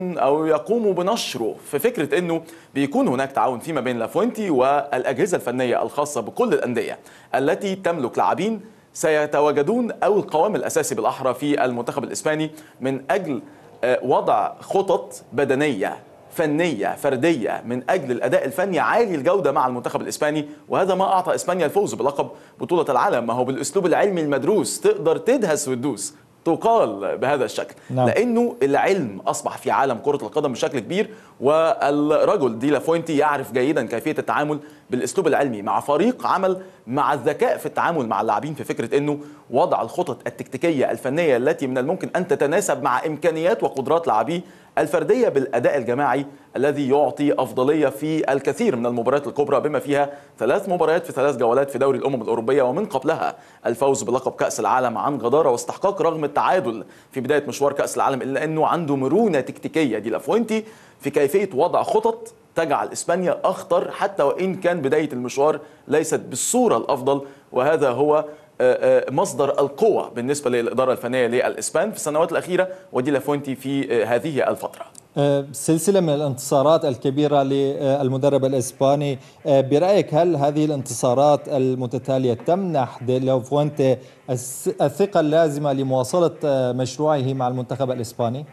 أو يقوموا بنشره في فكرة أنه بيكون هناك تعاون فيما بين لافوينتي والأجهزة الفنية الخاصة بكل الأندية التي تملك لاعبين سيتواجدون أو القوام الأساسي بالأحرى في المنتخب الإسباني من أجل وضع خطط بدنية فنية فردية من أجل الأداء الفني عالي الجودة مع المنتخب الإسباني. وهذا ما أعطى إسبانيا الفوز بلقب بطولة العالم. ما هو بالأسلوب العلمي المدروس تقدر تدهس وتدوس، تقال بهذا الشكل. لأنه العلم أصبح في عالم كرة القدم بشكل كبير، والرجل دي لافوينتي يعرف جيدا كيفية التعامل بالأسلوب العلمي مع فريق عمل، مع الذكاء في التعامل مع اللاعبين في فكرة أنه وضع الخطط التكتيكية الفنية التي من الممكن أن تتناسب مع إمكانيات وقدرات لاعبيه الفردية بالأداء الجماعي الذي يعطي أفضلية في الكثير من المباريات الكبرى، بما فيها 3 مباريات في 3 جولات في دوري الأمم الأوروبية، ومن قبلها الفوز بلقب كأس العالم عن جدارة واستحقاق رغم التعادل في بداية مشوار كأس العالم، إلا أنه عنده مرونة تكتيكية دي لافوينتي في كيفية وضع خطط تجعل إسبانيا أخطر حتى وإن كان بداية المشوار ليست بالصورة الأفضل. وهذا هو مصدر القوة بالنسبة للإدارة الفنية للإسبان في السنوات الأخيرة، ودي لافوينتي في هذه الفترة. سلسلة من الانتصارات الكبيرة للمدرب الإسباني، برأيك هل هذه الانتصارات المتتالية تمنح دي لافوينتي الثقة اللازمة لمواصلة مشروعه مع المنتخب الإسباني؟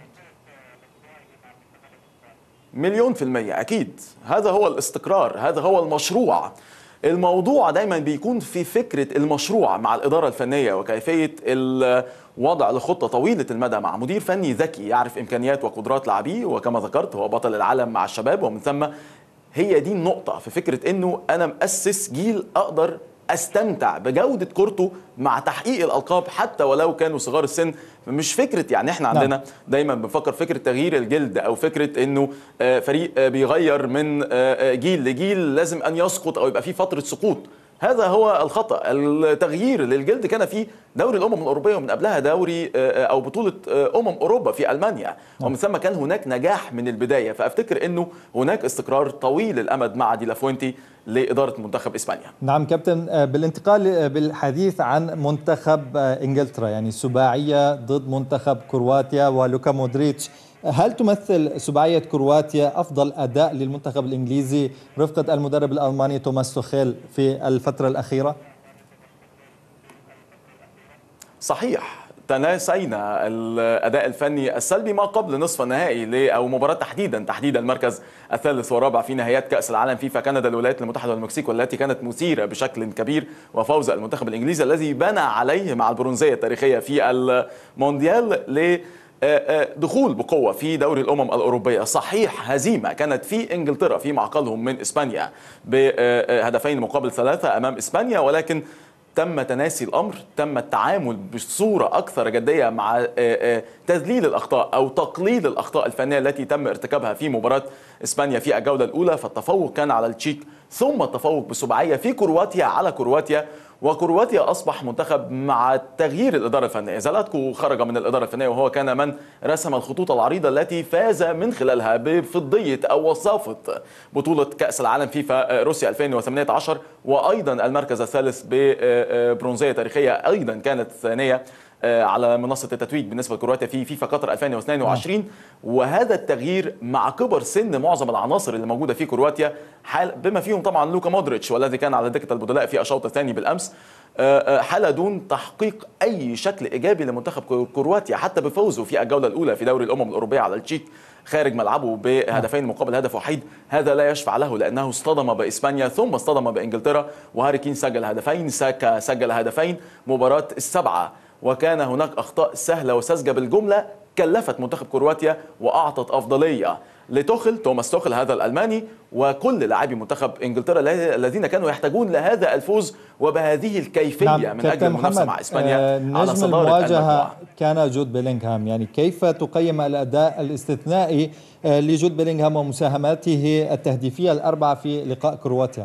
100% أكيد. هذا هو الاستقرار، هذا هو المشروع. الموضوع دايما بيكون في فكرة المشروع مع الإدارة الفنية وكيفية وضع لخطة طويلة المدى مع مدير فني ذكي يعرف إمكانيات وقدرات لاعبيه، وكما ذكرت هو بطل العالم مع الشباب. ومن ثم هي دي النقطة في فكرة أنه أنا مؤسس جيل أقدر استمتع بجودة كورته مع تحقيق الألقاب حتى ولو كانوا صغار السن. مش فكرة يعني احنا عندنا دايما بنفكر فكرة تغيير الجلد او فكرة انه فريق بيغير من جيل لجيل لازم ان يسقط او يبقى فيه فترة سقوط. هذا هو الخطأ. التغيير للجلد كان في دوري الأمم الأوروبية ومن قبلها دوري أو بطولة أوروبا في ألمانيا، ومن ثم كان هناك نجاح من البداية. فأفتكر أنه هناك استقرار طويل الأمد مع دي لافوينتي لإدارة منتخب إسبانيا. نعم كابتن، بالانتقال بالحديث عن منتخب إنجلترا، يعني سباعية ضد منتخب كرواتيا ولوكا مودريتش، هل تمثل سباعية كرواتيا أفضل أداء للمنتخب الإنجليزي رفقة المدرب الألماني توماس توخيل في الفترة الأخيرة؟ صحيح، تناسينا الأداء الفني السلبي ما قبل نصف النهائي أو مباراة تحديدا المركز الثالث والرابع في نهائيات كأس العالم فيفا كندا الولايات المتحدة والمكسيك، والتي كانت مثيرة بشكل كبير، وفوز المنتخب الإنجليزي الذي بنى عليه مع البرونزية التاريخية في المونديال دخول بقوة في دوري الأمم الأوروبية. صحيح هزيمة كانت في إنجلترا في معقلهم من إسبانيا بهدفين مقابل 3 أمام إسبانيا، ولكن تم تناسي الأمر، تم التعامل بصورة أكثر جدية مع تذليل الأخطاء أو تقليل الأخطاء الفنية التي تم ارتكابها في مباراة إسبانيا في الجولة الأولى. فالتفوق كان على التشيك، ثم التفوق بسباعية في كرواتيا على كرواتيا، وكرواتيا أصبح منتخب مع تغيير الإدارة الفنية. زلاتكو خرج من الإدارة الفنية وهو كان من رسم الخطوط العريضة التي فاز من خلالها بفضية أو وصافة بطولة كأس العالم فيفا روسيا 2018، وأيضا المركز الثالث ببرونزية تاريخية أيضا كانت ثانية على منصة التتويج بالنسبة لكرواتيا في فيفا قطر 2022. وهذا التغيير مع كبر سن معظم العناصر اللي موجودة في كرواتيا، بما فيهم طبعا لوكا مودريتش والذي كان على دكة البدلاء في الشوط الثاني بالأمس، حالة دون تحقيق أي شكل إيجابي لمنتخب كرواتيا حتى بفوزه في الجولة الأولى في دوري الأمم الأوروبية على التشيك خارج ملعبه بهدفين مقابل هدف وحيد. هذا لا يشفع له لأنه اصطدم بإسبانيا ثم اصطدم بإنجلترا، وهاري كين سجل هدفين، ساكا سجل هدفين مباراة السبعة، وكان هناك أخطاء سهلة وساذجة بالجملة كلفت منتخب كرواتيا وأعطت أفضلية توماس توخيل هذا الألماني وكل لاعبي منتخب إنجلترا الذين كانوا يحتاجون لهذا الفوز وبهذه الكيفية من أجل المنافسة مع إسبانيا على صدارة المجموعة. كان جود بيلينغهام، يعني كيف تقيم الأداء الاستثنائي لجود بيلينغهام ومساهماته التهديفية ال4 في لقاء كرواتيا؟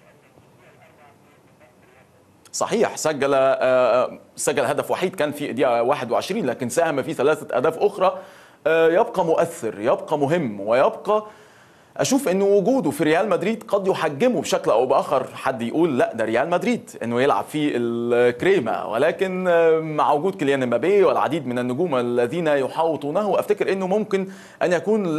صحيح، سجل هدف وحيد كان في دقيقة 21، لكن ساهم في 3 أهداف أخرى. يبقى مؤثر، يبقى مهم، ويبقى اشوف انه وجوده في ريال مدريد قد يحجمه بشكل او باخر. حد يقول لا ده ريال مدريد انه يلعب في الكريمه، ولكن مع وجود كيليان امبابي والعديد من النجوم الذين يحاوطونه افتكر انه ممكن ان يكون